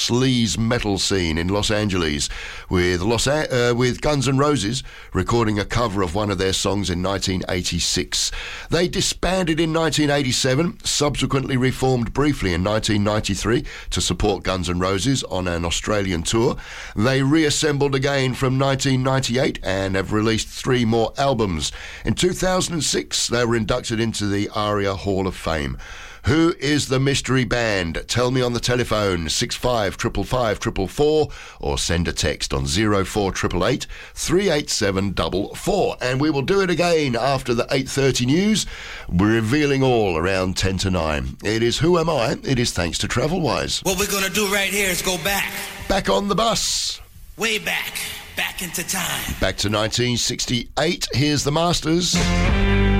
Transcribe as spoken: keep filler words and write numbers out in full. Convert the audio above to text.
sleaze metal scene in Los Angeles, with Los A- uh, with Guns N' Roses recording a cover of one of their songs in nineteen eighty-six. They disbanded in nineteen eighty-seven, subsequently reformed briefly in nineteen ninety-three to support Guns N' Roses on an Australian tour. They reassembled again from nineteen ninety-eight and have released three more albums. In two thousand six, they were inducted into the ARIA Hall of Fame. Who is the mystery band? Tell me on the telephone, six five five five five four four, or send a text on zero four eight eight eight, three eight seven four four. And we will do it again after the eight thirty news. We're revealing all around ten to nine. It is Who Am I? It is thanks to Travelwise. What we're going to do right here is go back. Back on the bus. Way back. Back into time. Back to nineteen sixty-eight. Here's the Masters.